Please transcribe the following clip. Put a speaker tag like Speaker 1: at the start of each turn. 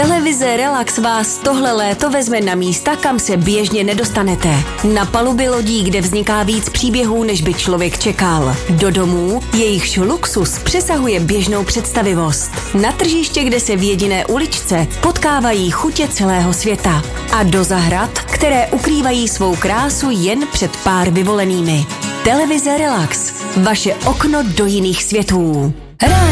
Speaker 1: Televize Relax vás tohle léto vezme na místa, kam se běžně nedostanete. Na paluby lodí, kde vzniká víc příběhů, než by člověk čekal. Do domů, jejichž luxus přesahuje běžnou představivost. Na tržiště, kde se v jediné uličce potkávají chutě celého světa. A do zahrad, které ukrývají svou krásu jen před pár vyvolenými. Televize Relax. Vaše okno do jiných světů.